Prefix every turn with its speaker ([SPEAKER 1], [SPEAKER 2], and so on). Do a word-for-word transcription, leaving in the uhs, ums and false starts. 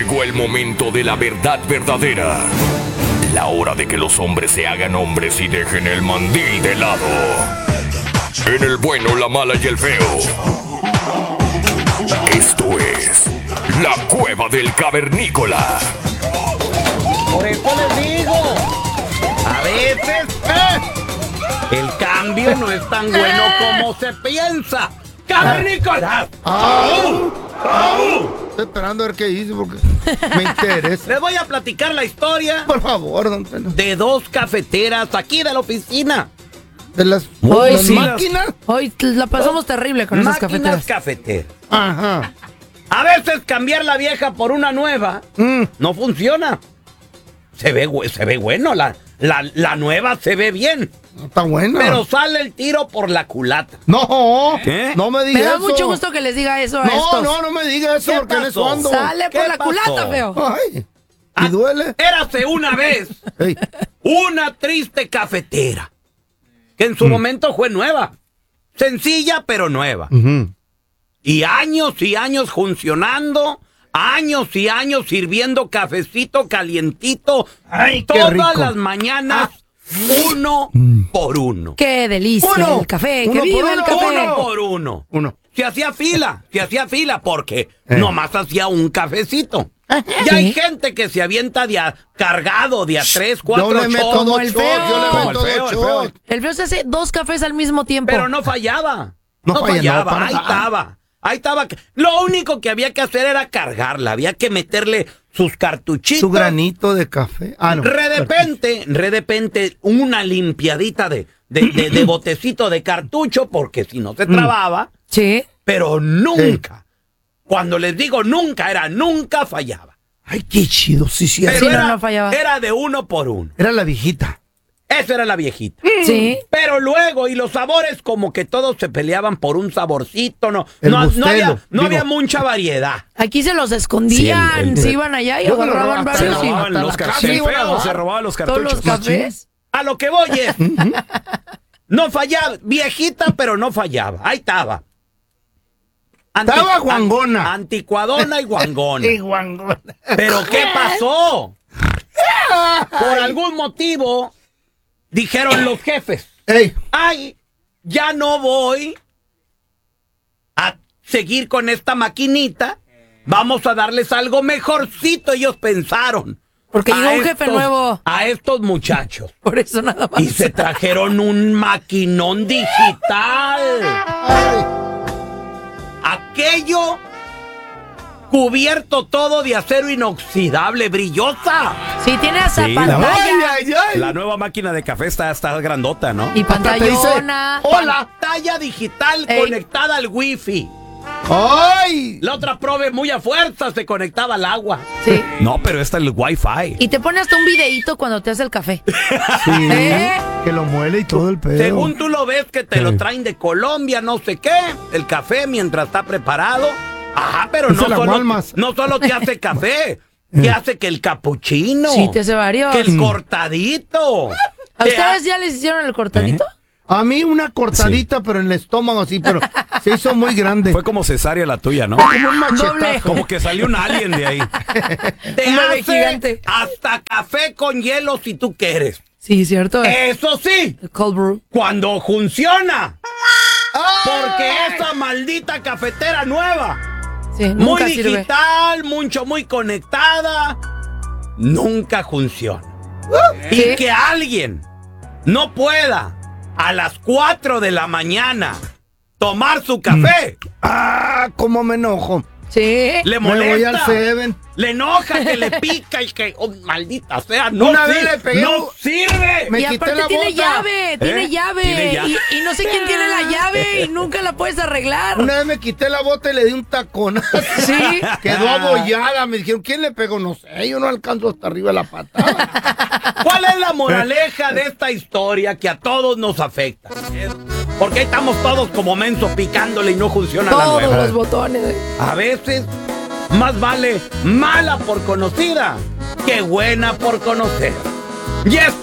[SPEAKER 1] Llegó el momento de la verdad verdadera. La hora de que los hombres se hagan hombres y dejen el mandil de lado. En el bueno, la mala y el feo. Esto es La Cueva del Cavernícola.
[SPEAKER 2] Por eso les digo, a veces eh, el cambio no es tan bueno como se piensa. ¡Cavernícola!
[SPEAKER 3] ¡Au! ¡Au! Estoy esperando a ver qué dice porque me interesa.
[SPEAKER 2] Les voy a platicar la historia.
[SPEAKER 3] Por favor, don Teno.
[SPEAKER 2] De dos cafeteras aquí de la oficina.
[SPEAKER 3] De las,
[SPEAKER 4] Hoy
[SPEAKER 3] las
[SPEAKER 4] sí.
[SPEAKER 3] máquinas.
[SPEAKER 4] Hoy la pasamos terrible con esas
[SPEAKER 2] Máquinas
[SPEAKER 4] cafeteras.
[SPEAKER 2] cafeteras.
[SPEAKER 3] Ajá.
[SPEAKER 2] A veces cambiar la vieja por una nueva
[SPEAKER 3] Mm.
[SPEAKER 2] no funciona. Se ve, se ve bueno, la, la, la nueva se ve bien.
[SPEAKER 3] Está buena.
[SPEAKER 2] Pero sale el tiro por la culata.
[SPEAKER 3] No,
[SPEAKER 2] ¿Qué?
[SPEAKER 3] no me
[SPEAKER 4] Me
[SPEAKER 3] digas
[SPEAKER 4] da
[SPEAKER 3] eso.
[SPEAKER 4] mucho gusto que les diga eso a
[SPEAKER 3] No,
[SPEAKER 4] estos.
[SPEAKER 3] no, no me digas eso
[SPEAKER 2] ¿Qué
[SPEAKER 3] porque en eso
[SPEAKER 2] pasó?
[SPEAKER 3] ando.
[SPEAKER 4] Sale
[SPEAKER 2] ¿Qué
[SPEAKER 4] por la
[SPEAKER 2] pasó?
[SPEAKER 4] culata, feo.
[SPEAKER 3] Ay, ¿y
[SPEAKER 2] Ah,
[SPEAKER 3] duele?
[SPEAKER 2] Érase una vez
[SPEAKER 3] Ey.
[SPEAKER 2] una triste cafetera que en su
[SPEAKER 3] Mm.
[SPEAKER 2] momento fue nueva. Sencilla, pero nueva.
[SPEAKER 3] Ujú.
[SPEAKER 2] Y años y años funcionando, años y años sirviendo cafecito calientito,
[SPEAKER 3] Ay, qué
[SPEAKER 2] todas
[SPEAKER 3] rico.
[SPEAKER 2] las mañanas, uno por uno.
[SPEAKER 4] Qué delicia
[SPEAKER 3] Uno.
[SPEAKER 4] el café,
[SPEAKER 3] Uno
[SPEAKER 4] que
[SPEAKER 3] por
[SPEAKER 4] viva el
[SPEAKER 3] uno.
[SPEAKER 4] café.
[SPEAKER 2] Uno por uno.
[SPEAKER 3] Uno.
[SPEAKER 2] Se hacía fila, se hacía fila porque
[SPEAKER 3] Eh.
[SPEAKER 2] nomás hacía un cafecito. Y hay gente que se avienta de a, cargado de a tres, cuatro
[SPEAKER 3] Yo le meto
[SPEAKER 2] shots,
[SPEAKER 3] dos
[SPEAKER 4] el
[SPEAKER 3] shots,
[SPEAKER 4] feo.
[SPEAKER 3] yo le
[SPEAKER 2] Como
[SPEAKER 3] meto
[SPEAKER 2] el feo,
[SPEAKER 3] dos
[SPEAKER 2] el feo.
[SPEAKER 3] shots.
[SPEAKER 4] El feo se hace dos cafés al mismo tiempo.
[SPEAKER 2] pero no fallaba.
[SPEAKER 3] No
[SPEAKER 2] No,
[SPEAKER 3] falla, no,
[SPEAKER 2] fallaba,
[SPEAKER 3] para
[SPEAKER 2] ahí
[SPEAKER 3] nada.
[SPEAKER 2] estaba. Ahí estaba. Lo único que había que hacer era cargarla. Había que meterle sus cartuchitos.
[SPEAKER 3] Su granito de café. Ah, no.
[SPEAKER 2] Re de repente, re de repente, una limpiadita de, de, de, de botecito de cartucho, porque si no se trababa,
[SPEAKER 4] Sí.
[SPEAKER 2] pero nunca. Cuando les digo nunca, era nunca fallaba.
[SPEAKER 3] Ay, qué chido, sí, sí.
[SPEAKER 2] Pero
[SPEAKER 4] Sí, no,
[SPEAKER 2] era,
[SPEAKER 4] no fallaba.
[SPEAKER 2] era de uno por uno.
[SPEAKER 3] Era la viejita.
[SPEAKER 2] Esa era la viejita.
[SPEAKER 4] Sí.
[SPEAKER 2] Pero luego, y los sabores, como que todos se peleaban por un saborcito, no,
[SPEAKER 3] El
[SPEAKER 2] no, no
[SPEAKER 3] bustelo,
[SPEAKER 2] había, no
[SPEAKER 3] digo.
[SPEAKER 2] había mucha variedad.
[SPEAKER 4] Aquí se los escondían,
[SPEAKER 2] Sí, el- el-
[SPEAKER 4] se iban allá y
[SPEAKER 3] Yo me lo
[SPEAKER 4] agarraban
[SPEAKER 3] robaba,
[SPEAKER 5] Se
[SPEAKER 3] Pero
[SPEAKER 4] varios
[SPEAKER 3] sí,
[SPEAKER 4] y
[SPEAKER 5] robaban
[SPEAKER 3] hasta
[SPEAKER 5] los
[SPEAKER 3] la
[SPEAKER 5] cartuchos.
[SPEAKER 3] casa
[SPEAKER 5] El
[SPEAKER 3] iban a
[SPEAKER 5] feo
[SPEAKER 3] robar.
[SPEAKER 5] se robaba los
[SPEAKER 4] todos
[SPEAKER 5] cartuchos.
[SPEAKER 4] los cafés.
[SPEAKER 2] A lo que voy es, no fallaba, viejita, pero no fallaba. Ahí estaba. Anti-
[SPEAKER 3] Estaba guangona.
[SPEAKER 2] an- Anticuadona y guangona.
[SPEAKER 3] Y guangona.
[SPEAKER 2] Pero ¿qué pasó? Por algún motivo, dijeron los jefes,
[SPEAKER 3] Ey,
[SPEAKER 2] ay, ya no voy a seguir con esta maquinita. Vamos a darles algo mejorcito, ellos pensaron.
[SPEAKER 4] Porque
[SPEAKER 2] A
[SPEAKER 4] llegó un jefe
[SPEAKER 2] estos-
[SPEAKER 4] nuevo.
[SPEAKER 2] A estos muchachos.
[SPEAKER 4] Por eso nada más.
[SPEAKER 2] Y se trajeron un maquinón digital.
[SPEAKER 3] ay,
[SPEAKER 2] Aquello cubierto todo de acero inoxidable, brillosa.
[SPEAKER 4] Sí, tiene hasta
[SPEAKER 5] Sí, la-
[SPEAKER 4] pantalla.
[SPEAKER 3] ay, ay, ay.
[SPEAKER 5] La nueva máquina de café está, está grandota, ¿no?
[SPEAKER 4] Y
[SPEAKER 3] Hasta te dice,
[SPEAKER 4] pantallona.
[SPEAKER 3] hola.
[SPEAKER 2] Pantalla digital
[SPEAKER 4] Ey.
[SPEAKER 2] conectada al wifi.
[SPEAKER 3] Ay.
[SPEAKER 2] La otra prove muy a fuerza se conectaba al agua.
[SPEAKER 4] Sí.
[SPEAKER 5] No, pero está el Wi-Fi.
[SPEAKER 4] Y te pone hasta un videíto cuando te hace el café.
[SPEAKER 3] Sí,
[SPEAKER 4] ¿Eh?
[SPEAKER 3] que lo muele y todo el pedo.
[SPEAKER 2] Según tú lo ves que te lo
[SPEAKER 3] Sí.
[SPEAKER 2] traen de Colombia, no sé qué, el café mientras está preparado. Ajá, pero
[SPEAKER 3] Es
[SPEAKER 2] no
[SPEAKER 3] el
[SPEAKER 2] solo,
[SPEAKER 3] Agualmas.
[SPEAKER 2] no solo te hace café, te hace que el capuchino.
[SPEAKER 4] Sí, te hace varios.
[SPEAKER 2] Que el cortadito.
[SPEAKER 4] ¿A
[SPEAKER 2] Te
[SPEAKER 4] ustedes ya les hicieron el cortadito?
[SPEAKER 3] A mí una cortadita, pero en el estómago, sí, pero se hizo muy grande.
[SPEAKER 5] Fue como cesárea la tuya, ¿no?
[SPEAKER 3] como un machetazo.
[SPEAKER 4] Doble.
[SPEAKER 5] Como que salió un alien de ahí.
[SPEAKER 2] Te
[SPEAKER 4] Un bebé
[SPEAKER 2] hace
[SPEAKER 4] gigante.
[SPEAKER 2] hasta café con hielo si tú quieres.
[SPEAKER 4] Sí, cierto.
[SPEAKER 2] Eso sí,
[SPEAKER 4] El cold brew.
[SPEAKER 2] cuando funciona. Porque esa maldita cafetera nueva,
[SPEAKER 4] Sí,
[SPEAKER 2] muy
[SPEAKER 4] nunca sirve.
[SPEAKER 2] digital, mucho, muy conectada, nunca funciona. Y
[SPEAKER 4] Sí.
[SPEAKER 2] que alguien no pueda a las cuatro de la mañana tomar su café,
[SPEAKER 3] Ah, cómo me enojo.
[SPEAKER 4] Sí.
[SPEAKER 2] le
[SPEAKER 3] Me voy
[SPEAKER 2] molesta.
[SPEAKER 3] al Seven.
[SPEAKER 2] Le enoja, que le pica y que, oh, maldita sea, no,
[SPEAKER 3] Una vez
[SPEAKER 2] sirve,
[SPEAKER 3] le pegué
[SPEAKER 2] no
[SPEAKER 3] un-
[SPEAKER 2] sirve.
[SPEAKER 3] Me
[SPEAKER 4] y
[SPEAKER 3] quité
[SPEAKER 4] aparte
[SPEAKER 3] la
[SPEAKER 4] tiene
[SPEAKER 3] bota.
[SPEAKER 4] llave, tiene
[SPEAKER 5] ¿Eh?
[SPEAKER 4] llave.
[SPEAKER 5] Tiene llave.
[SPEAKER 4] Y, y no sé quién tiene la llave y nunca la puedes arreglar.
[SPEAKER 3] Una vez me quité la bota y le di un tacón.
[SPEAKER 4] Sí.
[SPEAKER 3] Quedó abollada. Me dijeron, ¿quién le pegó? No sé, yo no alcanzo hasta arriba la patada.
[SPEAKER 2] ¿Cuál es la moraleja de esta historia que a todos nos afecta? Porque ahí estamos todos como mensos picándole y no funciona la
[SPEAKER 4] Todos
[SPEAKER 2] nueva.
[SPEAKER 4] los botones.
[SPEAKER 2] A veces, más vale mala por conocida que buena por conocer. Y es